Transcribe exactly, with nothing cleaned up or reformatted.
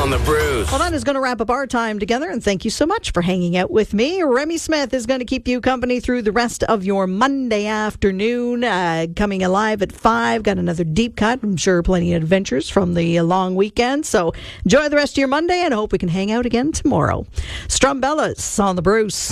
on the Bruce. Well, that is going to wrap up our time together, and thank you so much for hanging out with me. Remy Smith is going to keep you company through the rest of your Monday afternoon. Uh, coming alive at five, got another deep cut. I'm sure plenty of adventures from the long weekend. So enjoy the rest of your Monday, and I hope we can hang out again tomorrow. Strumbellas on the Bruce.